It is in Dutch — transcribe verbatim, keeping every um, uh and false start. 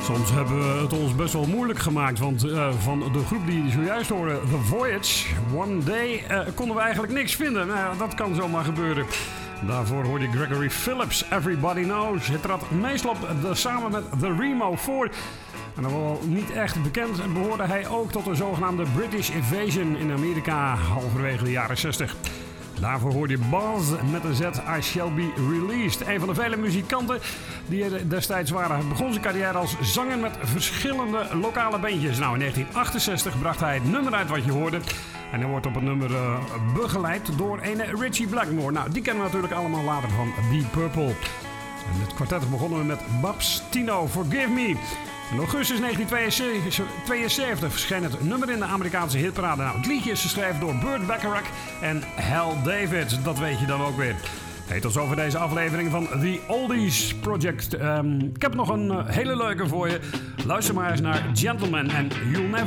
Soms hebben we het ons best wel moeilijk gemaakt, want uh, van de groep die zojuist hoorde, The Voyage, One Day, uh, konden we eigenlijk niks vinden. Nou, dat kan zomaar gebeuren. Daarvoor hoorde je Gregory Phillips, Everybody Knows. Het trad meestal op de, samen met The Remo voor. En hoewel niet echt bekend, behoorde hij ook tot de zogenaamde British Invasion in Amerika, halverwege de jaren zestig. Daarvoor hoorde je Buzz met de Z I Shall Be Released. Een van de vele muzikanten die er destijds waren. Hij begon zijn carrière als zanger met verschillende lokale bandjes. Nou, in negentien achtenzestig bracht hij het nummer uit wat je hoorde. En hij wordt op het nummer uh, begeleid door een Richie Blackmore. Nou, die kennen we natuurlijk allemaal later van Deep Purple. En het kwartet begonnen we met Babs Tino, Forgive Me. In augustus negentien tweeënzeventig verscheen het nummer in de Amerikaanse hitparade. Nou, het liedje is geschreven door Burt Bacharach en Hal David. Dat weet je dan ook weer. Hey, tot zover deze aflevering van The Oldies Project. Um, ik heb nog een uh, hele leuke voor je. Luister maar eens naar Gentleman en You'll Never